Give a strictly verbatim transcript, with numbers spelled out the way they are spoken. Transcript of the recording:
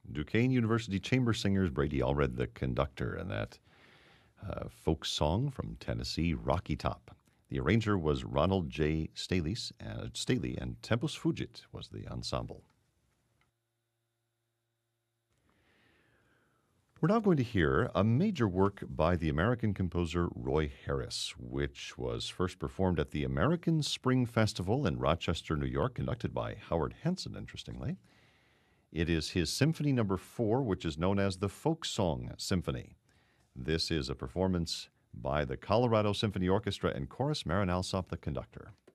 Duquesne University Chamber Singers, Brady Allred, the conductor, and that uh, folk song from Tennessee, Rocky Top. The arranger was Ronald J. Staley, uh, Staley, and Tempus Fugit was the ensemble. We're now going to hear a major work by the American composer Roy Harris, which was first performed at the American Spring Festival in Rochester, New York, conducted by Howard Henson, interestingly. It is his Symphony Number Four, which is known as the Folk Song Symphony. This is a performance by the Colorado Symphony Orchestra and Chorus, Marin Alsop, the conductor.